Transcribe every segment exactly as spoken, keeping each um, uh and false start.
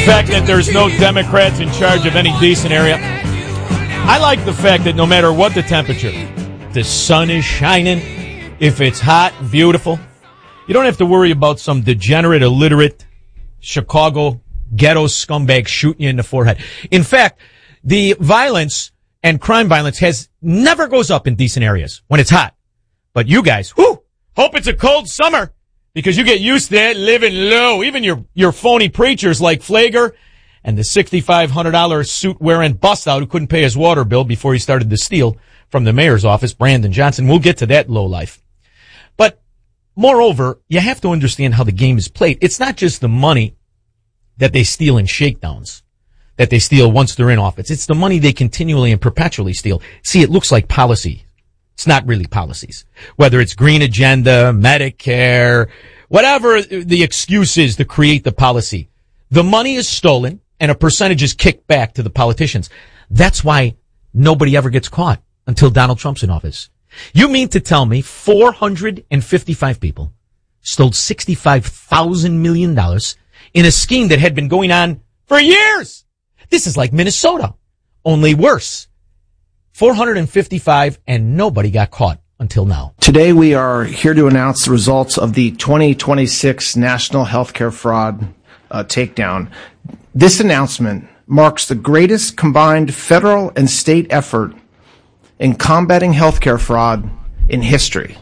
fact that there's no Democrats in charge of any decent area. I like the fact that no matter what the temperature, the sun is shining, if it's hot and beautiful, you don't have to worry about some degenerate, illiterate Chicago ghetto scumbag shooting you in the forehead. In fact, the violence and crime violence has never goes up in decent areas when it's hot. But you guys, whoo, hope it's a cold summer because you get used to that living low. Even your, your phony preachers like Flager and the six thousand five hundred dollars suit-wearing bust-out who couldn't pay his water bill before he started to steal from the mayor's office, Brandon Johnson. We'll get to that low life. But moreover, you have to understand how the game is played. It's not just the money that they steal in shakedowns, that they steal once they're in office. It's the money they continually and perpetually steal. See, it looks like policy. It's not really policies. Whether it's green agenda, Medicare, whatever the excuse is to create the policy. The money is stolen and a percentage is kicked back to the politicians. That's why nobody ever gets caught until Donald Trump's in office. You mean to tell me four hundred fifty-five people stole sixty-five thousand million dollars in a scheme that had been going on for years? This is like Minnesota, only worse. four hundred fifty-five and nobody got caught until now. Today we are here to announce the results of the twenty twenty-six National Healthcare Fraud uh, Takedown. This announcement marks the greatest combined federal and state effort in combating healthcare fraud in history.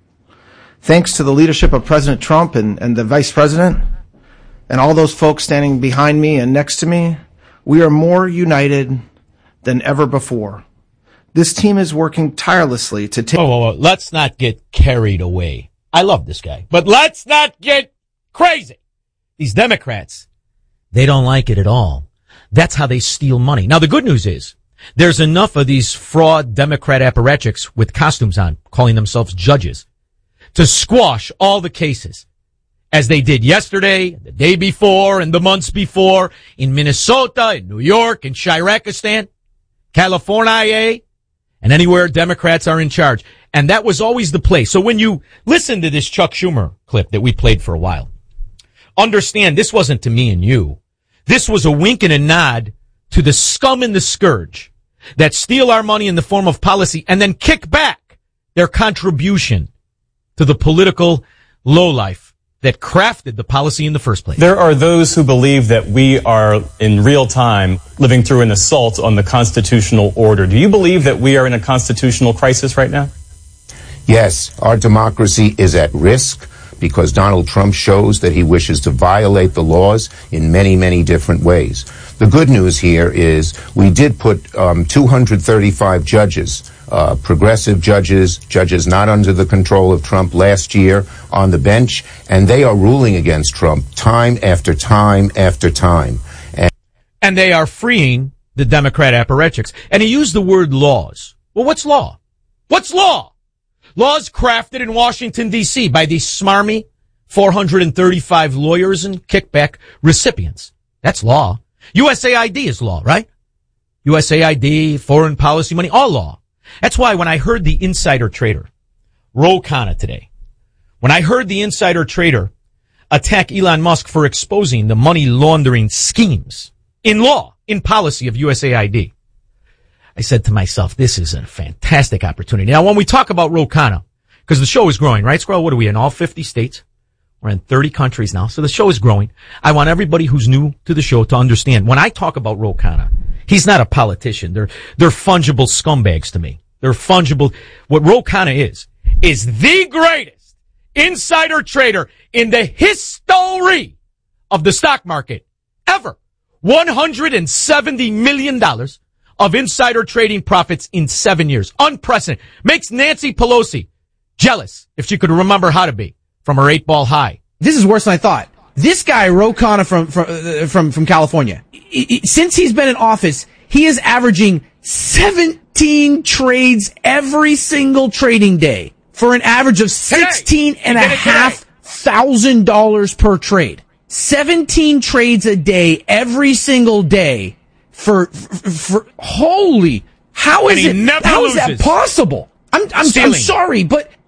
Thanks to the leadership of President Trump and, and the Vice President and all those folks standing behind me and next to me, we are more united than ever before. This team is working tirelessly to take... Oh, oh, oh, let's not get carried away. I love this guy, but let's not get crazy. These Democrats, they don't like it at all. That's how they steal money. Now, the good news is there's enough of these fraud Democrat apparatchiks with costumes on, calling themselves judges, to squash all the cases, as they did yesterday, the day before, and the months before, in Minnesota, in New York, in Shirakistan, California, and anywhere Democrats are in charge. And that was always the play. So when you listen to this Chuck Schumer clip that we played for a while, understand this wasn't to me and you. This was a wink and a nod to the scum and the scourge that steal our money in the form of policy and then kick back their contribution to the political lowlife that crafted the policy in the first place. There are those who believe that we are in real time living through an assault on the constitutional order. Do you believe that we are in a constitutional crisis right now? Yes, our democracy is at risk because Donald Trump shows that he wishes to violate the laws in many, many different ways. The good news here is we did put um, two hundred thirty-five judges, uh, progressive judges, judges not under the control of Trump last year on the bench, and they are ruling against Trump time after time after time. And, and they are freeing the Democrat apparatchiks. And he used the word laws. Well, what's law? What's law? Laws crafted in Washington, D C by these smarmy four hundred thirty-five lawyers and kickback recipients. That's law. U S A I D is law, right? U S A I D, foreign policy money, all law. That's why when I heard the insider trader, Ro Khanna today, when I heard the insider trader attack Elon Musk for exposing the money laundering schemes in law, in policy of U S A I D, I said to myself, this is a fantastic opportunity. Now, when we talk about Ro Khanna, because the show is growing, right, Squirrel? What are we, in all fifty states? We're in thirty countries now, so the show is growing. I want everybody who's new to the show to understand, when I talk about Ro Khanna, he's not a politician. They're, they're fungible scumbags to me. They're fungible. What Ro Khanna is, is the greatest insider trader in the history of the stock market ever. one hundred seventy million dollars of insider trading profits in seven years. Unprecedented. Makes Nancy Pelosi jealous, if she could remember how to be, from her eight ball high. This is worse than I thought. This guy, Ro Khanna from, from, uh, from, from California, since he's been in office, he is averaging seventeen trades every single trading day for an average of sixteen and a half thousand dollars per trade. seventeen trades a day every single day for, for, for holy, how is it, how is that possible? I'm, I'm, I'm sorry, but